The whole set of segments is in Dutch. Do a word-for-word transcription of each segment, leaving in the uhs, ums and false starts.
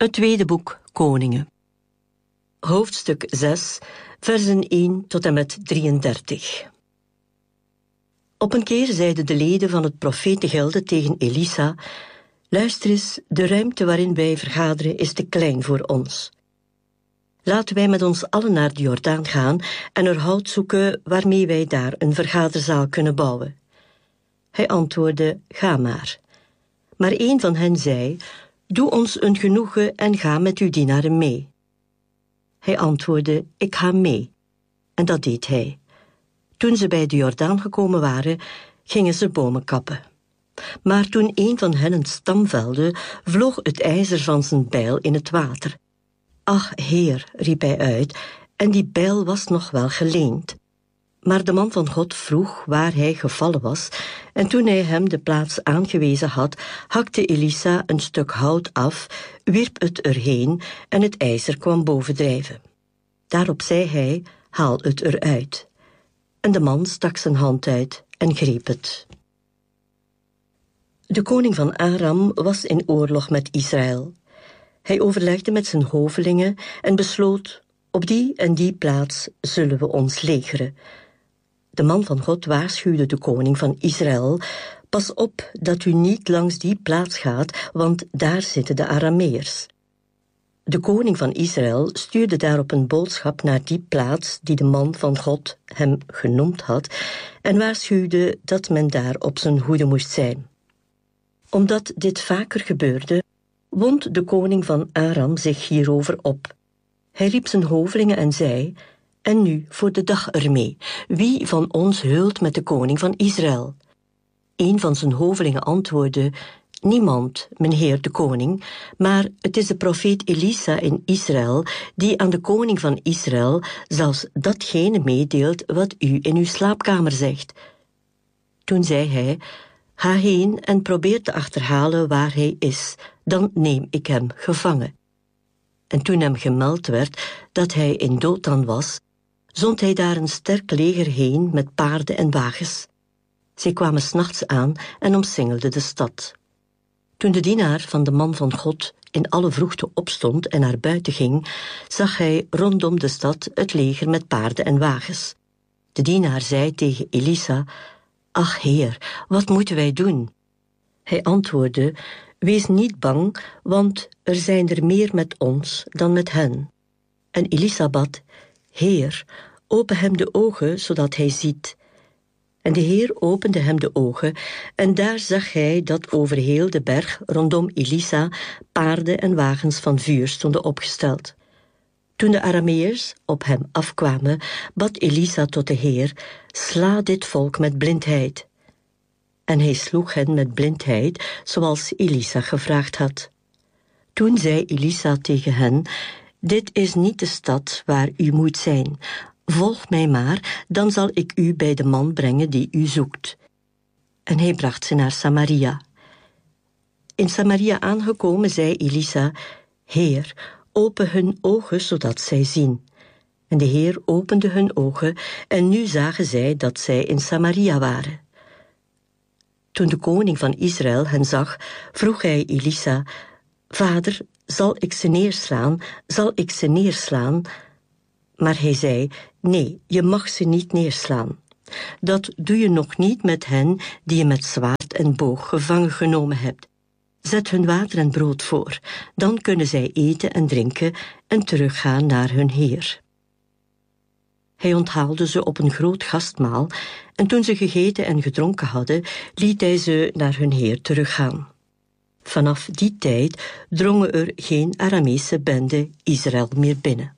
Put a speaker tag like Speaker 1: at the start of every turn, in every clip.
Speaker 1: Het tweede boek Koningen. Hoofdstuk zes, versen één tot en met drieëndertig. Op een keer zeiden de leden van het profetengilde tegen Elisa: luister eens, de ruimte waarin wij vergaderen is te klein voor ons. Laten wij met ons allen naar de Jordaan gaan en er hout zoeken waarmee wij daar een vergaderzaal kunnen bouwen. Hij antwoordde: ga maar. Maar een van hen zei: doe ons een genoegen en ga met uw dienaren mee. Hij antwoordde: ik ga mee. En dat deed hij. Toen ze bij de Jordaan gekomen waren, gingen ze bomen kappen. Maar toen een van hen een stam velde, vloog het ijzer van zijn bijl in het water. Ach, Heer, riep hij uit, en die bijl was nog wel geleend. Maar de man van God vroeg waar hij gevallen was, en toen hij hem de plaats aangewezen had, hakte Elisa een stuk hout af, wierp het erheen en het ijzer kwam bovendrijven. Daarop zei hij: haal het eruit. En de man stak zijn hand uit en greep het. De koning van Aram was in oorlog met Israël. Hij overlegde met zijn hovelingen en besloot: op die en die plaats zullen we ons legeren. De man van God waarschuwde de koning van Israël: pas op dat u niet langs die plaats gaat, want daar zitten de Arameërs. De koning van Israël stuurde daarop een boodschap naar die plaats die de man van God hem genoemd had en waarschuwde dat men daar op zijn hoede moest zijn. Omdat dit vaker gebeurde, wond de koning van Aram zich hierover op. Hij riep zijn hovelingen en zei: en nu voor de dag ermee, wie van ons heult met de koning van Israël? Een van zijn hovelingen antwoordde: niemand, mijn heer de koning, maar het is de profeet Elisa in Israël, die aan de koning van Israël zelfs datgene meedeelt wat u in uw slaapkamer zegt. Toen zei hij: ga heen en probeer te achterhalen waar hij is, dan neem ik hem gevangen. En toen hem gemeld werd dat hij in Dothan was, zond hij daar een sterk leger heen met paarden en wagens. Zij kwamen 's nachts aan en omsingelden de stad. Toen de dienaar van de man van God in alle vroegte opstond en naar buiten ging, zag hij rondom de stad het leger met paarden en wagens. De dienaar zei tegen Elisa: ach, Heer, wat moeten wij doen? Hij antwoordde: wees niet bang, want er zijn er meer met ons dan met hen. En Elisa bad: Heer, open hem de ogen, zodat hij ziet. En de Heer opende hem de ogen, en daar zag hij dat over heel de berg rondom Elisa paarden en wagens van vuur stonden opgesteld. Toen de Arameërs op hem afkwamen, bad Elisa tot de Heer: sla dit volk met blindheid. En hij sloeg hen met blindheid, zoals Elisa gevraagd had. Toen zei Elisa tegen hen: dit is niet de stad waar u moet zijn. Volg mij maar, dan zal ik u bij de man brengen die u zoekt. En hij bracht ze naar Samaria. In Samaria aangekomen zei Elisa: Heer, open hun ogen zodat zij zien. En de Heer opende hun ogen, en nu zagen zij dat zij in Samaria waren. Toen de koning van Israël hen zag, vroeg hij Elisa: Vader, zal ik ze neerslaan, zal ik ze neerslaan? Maar hij zei: nee, je mag ze niet neerslaan. Dat doe je nog niet met hen die je met zwaard en boog gevangen genomen hebt. Zet hun water en brood voor, dan kunnen zij eten en drinken en teruggaan naar hun heer. Hij onthaalde ze op een groot gastmaal, en toen ze gegeten en gedronken hadden, liet hij ze naar hun heer teruggaan. Vanaf die tijd drongen er geen Aramese bende Israël meer binnen.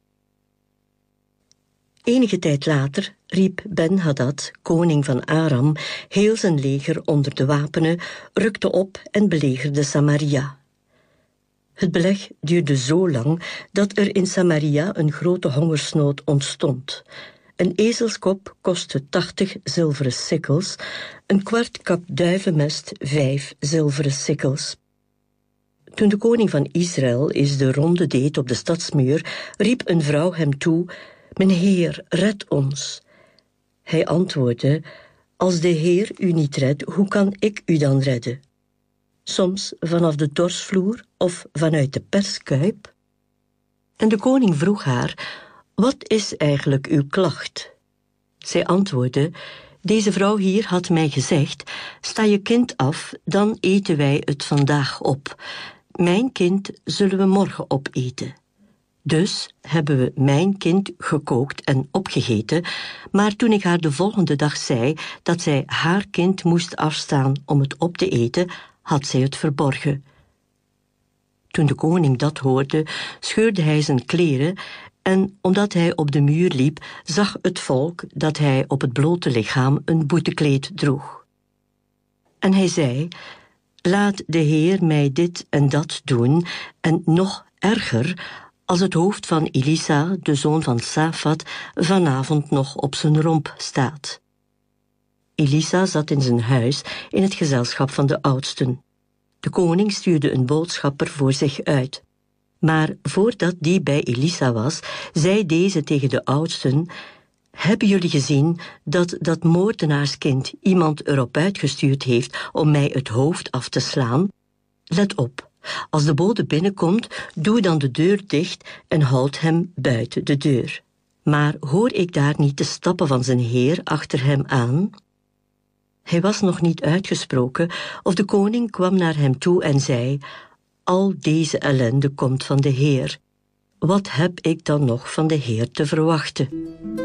Speaker 1: Enige tijd later riep Ben-Hadad, koning van Aram, heel zijn leger onder de wapenen, rukte op en belegerde Samaria. Het beleg duurde zo lang dat er in Samaria een grote hongersnood ontstond. Een ezelskop kostte tachtig zilveren sikkels, een kwart kap duivenmest vijf zilveren sikkels. Toen de koning van Israël eens de ronde deed op de stadsmuur, riep een vrouw hem toe: Mijn Heer, red ons. Hij antwoordde: Als de Heer u niet redt, hoe kan ik u dan redden? soms vanaf de dorsvloer of vanuit de perskuip. En de koning vroeg haar, wat is eigenlijk uw klacht? Zij antwoordde, deze vrouw hier had mij gezegd, sta je kind af, dan eten wij het vandaag op. Mijn kind zullen we morgen opeten. Dus hebben we mijn kind gekookt en opgegeten, maar toen ik haar de volgende dag zei dat zij haar kind moest afstaan om het op te eten, had zij het verborgen. Toen de koning dat hoorde, scheurde hij zijn kleren en omdat hij op de muur liep, zag het volk dat hij op het blote lichaam een boetekleed droeg. En hij zei, laat de Heer mij dit en dat doen, en nog erger, als het hoofd van Elisa, de zoon van Safat, vanavond nog op zijn romp staat. Elisa zat in zijn huis in het gezelschap van de oudsten. De koning stuurde een boodschapper voor zich uit. Maar voordat die bij Elisa was, zei deze tegen de oudsten, hebben jullie gezien dat dat moordenaarskind iemand erop uitgestuurd heeft om mij het hoofd af te slaan? Let op, als de bode binnenkomt, doe dan de deur dicht en houd hem buiten de deur. Maar hoor ik daar niet de stappen van zijn heer achter hem aan? Hij was nog niet uitgesproken of de koning kwam naar hem toe en zei, al deze ellende komt van de Heer. Wat heb ik dan nog van de Heer te verwachten?